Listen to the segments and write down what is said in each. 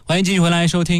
欢迎继续回来收听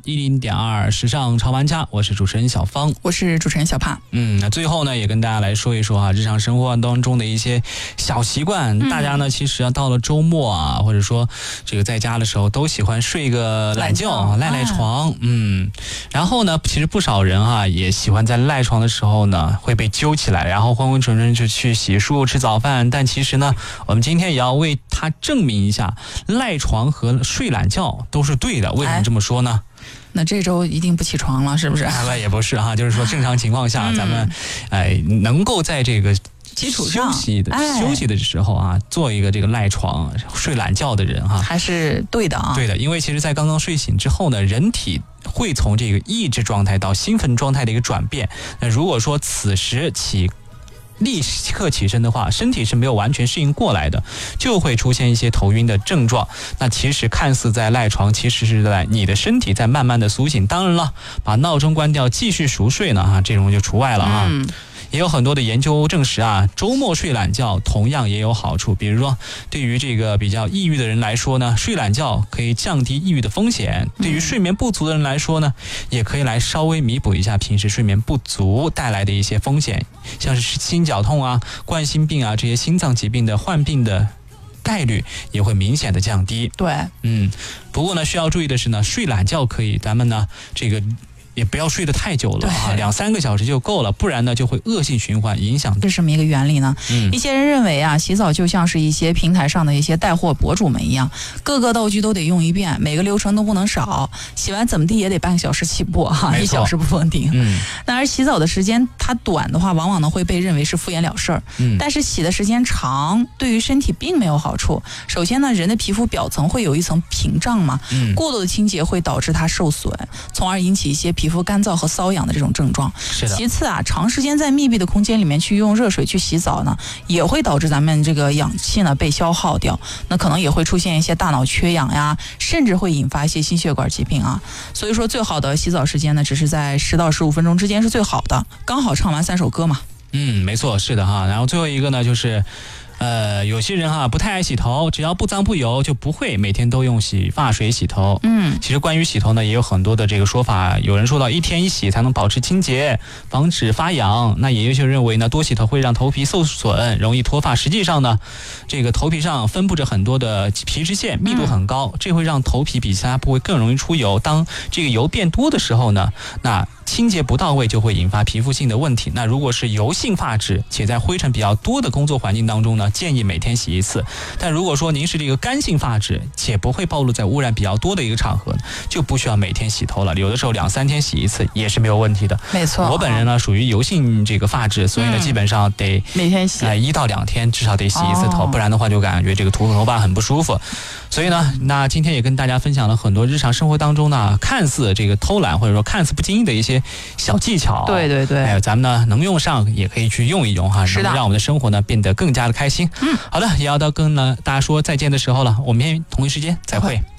FM10.2时尚潮玩家，我是主持人小芳， 我是主持人小帕。 那最后呢，也跟大家来说一说日常生活当中的一些小习惯。大家呢，其实到了周末啊，或者说这个在家的时候，都喜欢睡个懒觉，赖床。然后呢，其实不少人也喜欢在赖床的时候呢，会被揪起来，然后昏昏沉沉就去洗漱、吃早饭。但其实呢，我们今天也要为他证明一下，赖床和睡懒觉都是对的。为什么这么说呢？ 那这周一定不起床了，是不是？ 也不是就是说正常情况下，咱们能够在这个基础上休息的时候做一个这个赖床睡懒觉的人还是对的对的，因为其实在刚刚睡醒之后呢，人体会从这个抑制状态到兴奋状态的一个转变。那如果说此时立刻起身的话，身体是没有完全适应过来的，就会出现一些头晕的症状。那其实看似在赖床，其实是在你的身体在慢慢的苏醒。当然了，把闹钟关掉继续熟睡呢这种就除外了也有很多的研究证实周末睡懒觉同样也有好处。比如说对于这个比较抑郁的人来说呢，睡懒觉可以降低抑郁的风险。对于睡眠不足的人来说呢，也可以来稍微弥补一下平时睡眠不足带来的一些风险，像是心绞痛冠心病这些心脏疾病的患病的概率也会明显的降低。 对， 不过呢，需要注意的是呢，睡懒觉可以，咱们呢这个也不要睡得太久了2-3个小时就够了，不然呢就会恶性循环，影响。 这是什么一个原理呢？一些人认为洗澡就像是一些平台上的一些带货博主们一样，各个道具都得用一遍，每个流程都不能少，洗完怎么地也得半个小时起步1小时不封顶。那而洗澡的时间它短的话，往往呢会被认为是敷衍了事儿。但是洗的时间长，对于身体并没有好处。首先呢，人的皮肤表层会有一层屏障嘛，过度的清洁会导致它受损，从而引起一些皮肤干燥和瘙痒的这种症状。 是的。 其次长时间在密闭的空间里面去用热水去洗澡呢，也会导致咱们这个氧气呢被消耗掉，那可能也会出现一些大脑缺氧呀，甚至会引发一些心血管疾病所以说最好的洗澡时间呢，只是在10到15分钟之间是最好的，刚好唱完3首歌嘛。 没错，是的然后最后一个呢就是有些人不太爱洗头，只要不脏不油就不会每天都用洗发水洗头。其实关于洗头呢，也有很多的这个说法。有人说到1天1洗才能保持清洁，防止发痒。那也有些人认为呢，多洗头会让头皮受损，容易脱发。实际上呢，这个头皮上分布着很多的皮脂腺，密度很高，这会让头皮比其他部位更容易出油。当这个油变多的时候呢，那清洁不到位就会引发皮肤性的问题。那如果是油性发质且在灰尘比较多的工作环境当中呢，建议每天洗1次。但如果说您是这个干性发质且不会暴露在污染比较多的一个场合，就不需要每天洗头了，有的时候2-3天洗1次也是没有问题的。 没错， 我本人呢属于油性这个发质，所以呢基本上得每天洗 1到2天至少得洗1次头，不然的话就感觉这个头发很不舒服。所以呢，那今天也跟大家分享了很多日常生活当中呢，看似这个偷懒或者说看似不经意的一些小技巧。 对对对， 还有咱们呢能用上也可以去用一用能让我们的生活呢变得更加的开心。好的，也要到跟大家说再见的时候了，我们明天同一时间再会。